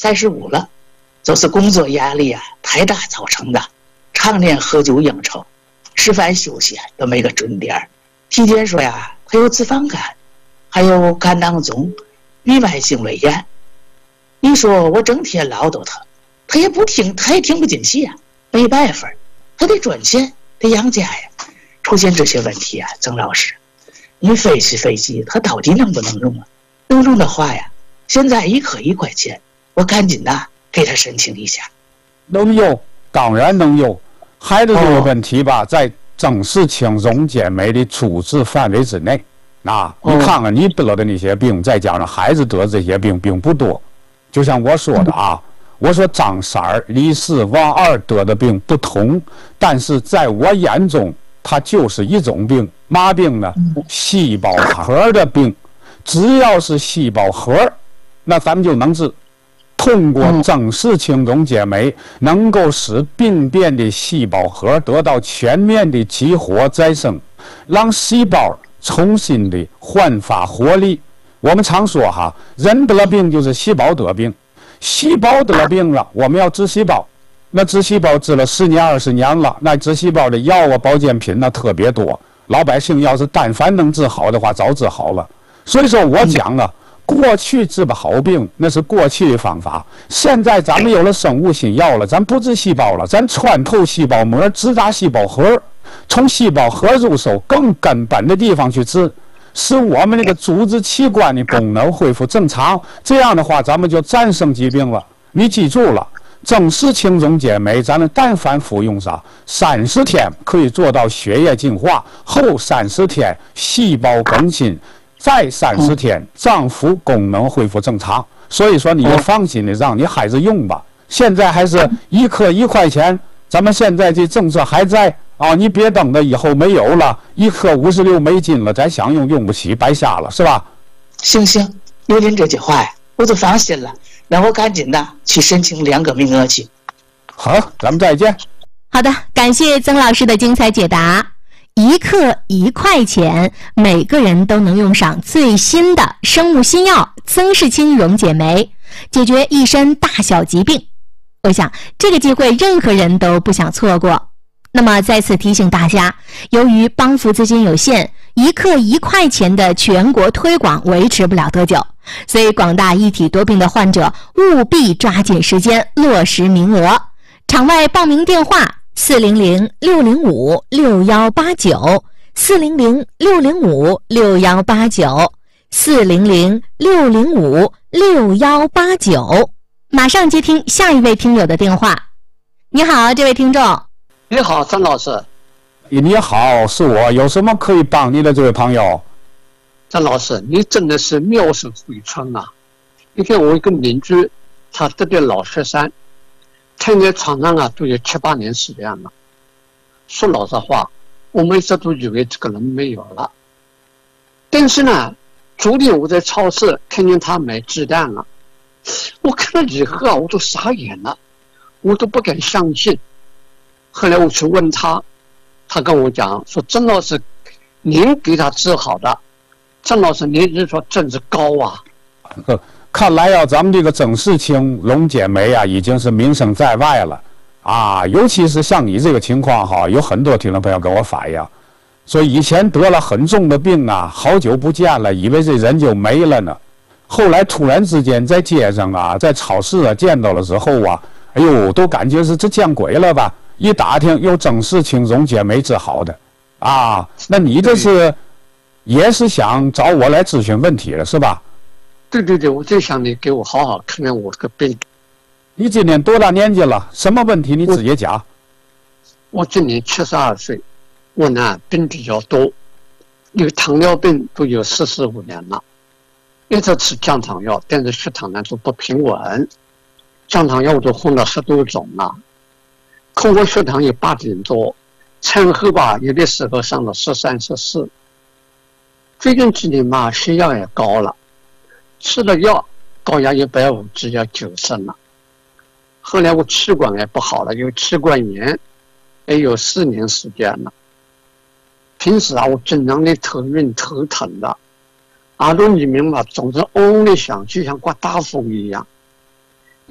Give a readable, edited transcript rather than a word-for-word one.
35了，就是工作压力太大造成的，常年喝酒应酬，吃饭休息都没个准点。体检说他有脂肪肝，还有肝囊肿、预慢性胃炎。你说我整天唠叨他也不听，他也听不进去没办法，他得赚钱，得养家呀。出现这些问题曾老师，你分析他到底能不能用能用的话现在1克1块钱，我赶紧给他申请一下。 能用，当然能用。孩子这个问题吧，在正式轻中减肥的处置范围之内。你看看你得的那些病，再加上孩子得这些病，并不多。就像我说的我说张三儿、李四、王二得的病不同，但是在我眼中，它就是一种病。嘛病呢？细胞核的病。只要是细胞核，那咱们就能治。通过正式轻中解酶，能够使病变的细胞核得到全面的激活再生，让细胞重新的焕发活力。我们常说人得了病就是细胞得病，细胞得了病了，我们要治细胞。那治细胞治了10年20年了，那治细胞的药保健品特别多。老百姓要是但凡能治好的话，早治好了。所以说我讲过去治不好病那是过去的方法，现在咱们有了生物新药了，咱不治细胞了，咱穿透细胞膜，直达细胞核，从细胞核入手，更根本的地方去治，使我们那个组织器官的功能恢复正常。这样的话，咱们就战胜疾病了。你记住了，正式轻中解酶，咱们但凡服用上30天，可以做到血液净化，后30天细胞更新，再30天脏腑功能恢复正常。所以说你就放心的让你孩子用吧。现在还是1克1块钱，咱们现在这政策还在你别等着以后没有了，1克56美金了，咱想用不起，白瞎了，是吧？ 行，有您这句话我就放心了。让我赶紧去申请2个名额去。 好，咱们再见。 好的，感谢曾老师的精彩解答。1克1块钱，每个人都能用上最新的生物新药曾氏清溶解酶，解决一身大小疾病。我想这个机会任何人都不想错过。那么再次提醒大家，由于帮扶资金有限，1克1块钱的全国推广维持不了多久，所以广大一体多病的患者务必抓紧时间落实名额。场外报名电话400-605-6189 400-605-6189 400-605-6189。马上接听下一位听友的电话。你好，这位听众。 你好，张老师。 你好，是我，有什么可以帮你的，这位朋友？ 张老师，你真的是妙手回春啊！你看我一个邻居，他得的脑血栓，躺在床上都有7、8年时间了。说老实话，我们一直都以为这个人没有了。但是呢，昨天我在超市看见他买鸡蛋了，我看了以后我都傻眼了，我都不敢相信。后来我去问他，他跟我讲说：“郑老师，您给他治好的。”郑老师，您人说真是高啊！ 看来咱们这个正式轻溶解酶已经是名声在外了尤其是像你这个情况有很多听众朋友跟我反映，说以前得了很重的病好久不见了，以为这人就没了呢，后来突然之间在街上在超市见到了之后哎呦，都感觉是这见鬼了吧！一打听又正式轻溶解酶治好的那你这是也是想找我来咨询问题了是吧？ 对，我就想你给我好好看看我这个病。 你今年多大年纪了？什么问题你直接讲。 我今年72岁，我呢病比较多，有糖尿病都有45年了，一直吃降糖药，但是血糖呢都不平稳，降糖药都混了10多种了。空腹血糖有8点多，餐后有的时候上了13、14。最近几年血压也高了，吃了药，高压150，只要90了。后来我气管也不好了，有气管炎，也有4年时间了。平时我经常的头晕头疼的，耳朵里面总是嗡嗡的响，就像刮大风一样。